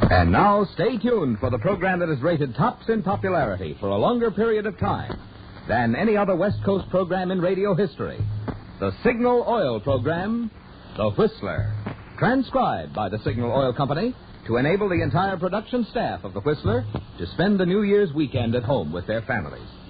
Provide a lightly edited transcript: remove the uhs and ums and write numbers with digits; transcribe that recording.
And now, stay tuned for the program that is rated tops in popularity for a longer period of time than any other West Coast program in radio history. The Signal Oil program, The Whistler. Transcribed by the Signal Oil Company to enable the entire production staff of The Whistler to spend the New Year's weekend at home with their families.